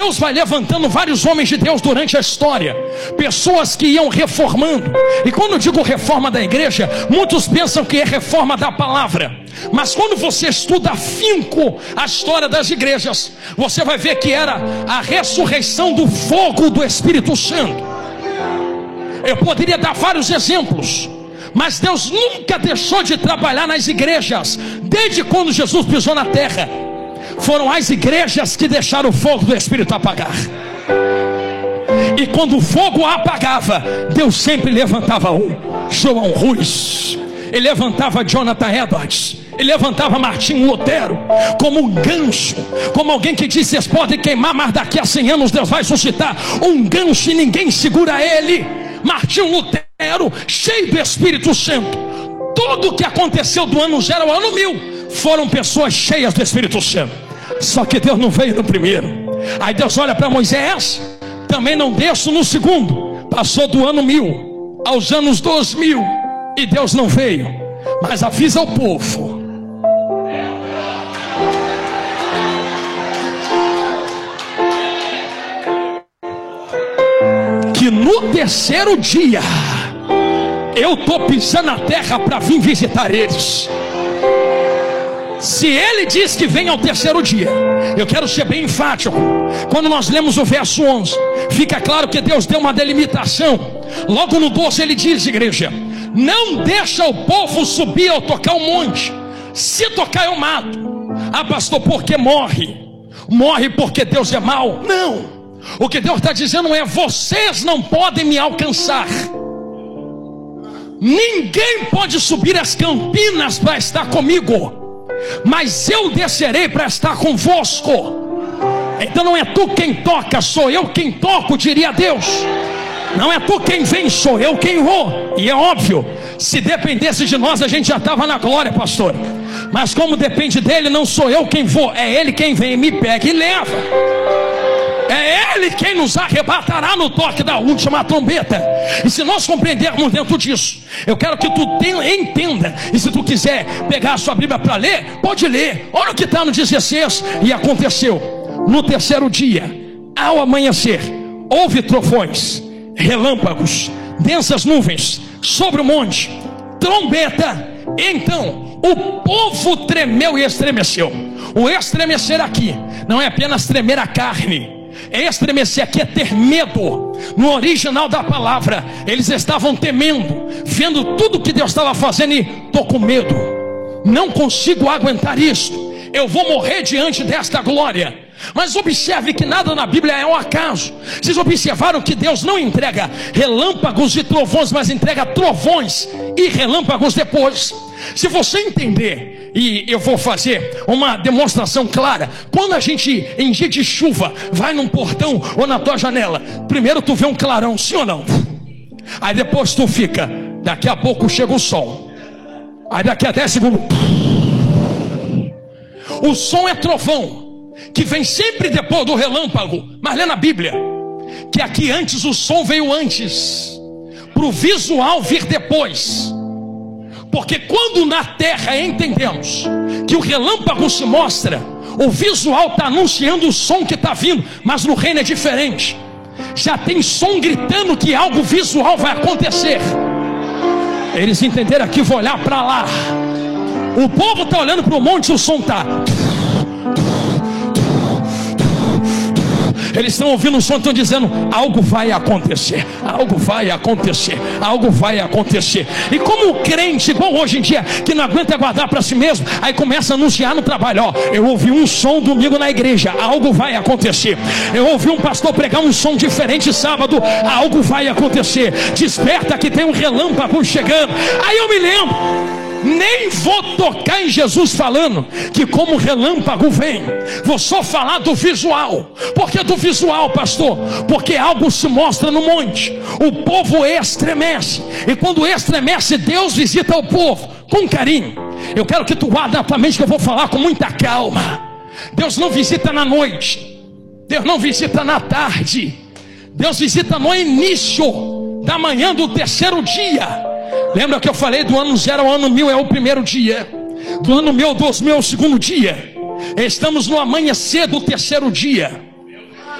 Deus vai levantando vários homens de Deus durante a história, pessoas que iam reformando. E quando eu digo reforma da igreja, muitos pensam que é reforma da palavra, mas quando você estuda afinco a história das igrejas, você vai ver que era a ressurreição do fogo do Espírito Santo. Eu poderia dar vários exemplos, mas Deus nunca deixou de trabalhar nas igrejas. Desde quando Jesus pisou na terra, foram as igrejas que deixaram o fogo do Espírito apagar. E quando o fogo apagava, Deus sempre levantava um João Ruiz, ele levantava Jonathan Edwards, ele levantava Martinho Lutero como um gancho, como alguém que disse: vocês podem queimar, mas daqui a 100 anos Deus vai suscitar um gancho e ninguém segura ele. Martinho Lutero, cheio do Espírito Santo. Tudo o que aconteceu do ano 0 ao ano 1000 foram pessoas cheias do Espírito Santo. Só que Deus não veio no primeiro. Aí Deus olha para Moisés: também não desço no segundo. Passou do ano 1000 aos anos 2000 e Deus não veio. Mas avisa o povo: que no terceiro dia eu estou pisando na terra para vir visitar eles. Se ele diz que vem ao terceiro dia, eu quero ser bem enfático. Quando nós lemos o verso 11, fica claro que Deus deu uma delimitação. Logo no 12 ele diz: igreja, não deixa o povo subir ou tocar o monte. Se tocar eu mato. Ah, pastor, porque morre? Morre porque Deus é mau? Não. O que Deus está dizendo é: vocês não podem me alcançar. Ninguém pode subir as campinas para estar comigo, mas eu descerei para estar convosco. Então não é tu quem toca, sou eu quem toco, diria Deus. Não é tu quem vem, sou eu quem vou. E é óbvio, se dependesse de nós a gente já estava na glória, pastor. Mas como depende dele, não sou eu quem vou, é ele quem vem, me pega e leva. É ele quem nos arrebatará no toque da última trombeta. E se nós compreendermos dentro disso, eu quero que tu entenda. E se tu quiser pegar a sua Bíblia para ler, pode ler. Olha o que está no 16. E aconteceu no terceiro dia, ao amanhecer, houve trovões, relâmpagos, densas nuvens sobre o monte, trombeta. Então o povo tremeu e estremeceu. O estremecer aqui não é apenas tremer a carne. Estremecer aqui é ter medo. No original da palavra, eles estavam temendo, vendo tudo que Deus estava fazendo, e estou com medo, não consigo aguentar isso, eu vou morrer diante desta glória. Mas observe que nada na Bíblia é um acaso. Vocês observaram que Deus não entrega relâmpagos e trovões, mas entrega trovões e relâmpagos depois. Se você entender, e eu vou fazer uma demonstração clara. Quando a gente, em dia de chuva, vai num portão ou na tua janela, primeiro tu vê um clarão, sim ou não? Aí depois tu fica, daqui a pouco chega o sol. Aí daqui a 10 segundos, o som é trovão, que vem sempre depois do relâmpago. Mas lê na Bíblia que aqui antes o som veio antes, para o visual vir depois. Porque quando na terra entendemos que o relâmpago se mostra, o visual está anunciando o som que está vindo. Mas no reino é diferente. Já tem som gritando que algo visual vai acontecer. Eles entenderam aqui, vou olhar para lá. O povo está olhando para o monte, o som está. Eles estão ouvindo o som, estão dizendo: algo vai acontecer, algo vai acontecer, algo vai acontecer. E como o crente, igual hoje em dia, que não aguenta guardar para si mesmo, aí começa a anunciar no trabalho: ó, eu ouvi um som domingo na igreja, algo vai acontecer. Eu ouvi um pastor pregar um som diferente sábado, algo vai acontecer. Desperta que tem um relâmpago chegando. Aí eu me lembro, nem vou tocar em Jesus falando que como relâmpago vem. Vou só falar do visual. Por que do visual, pastor? Porque algo se mostra no monte. O povo estremece. E quando estremece, Deus visita o povo com carinho. Eu quero que tu guarde na tua mente que eu vou falar com muita calma. Deus não visita na noite, Deus não visita na tarde, Deus visita no início da manhã do terceiro dia. Lembra que eu falei do ano 0 ao ano 1000 é o primeiro dia, do ano 1000 ao 2000 é o segundo dia. Estamos no amanhecer do terceiro dia.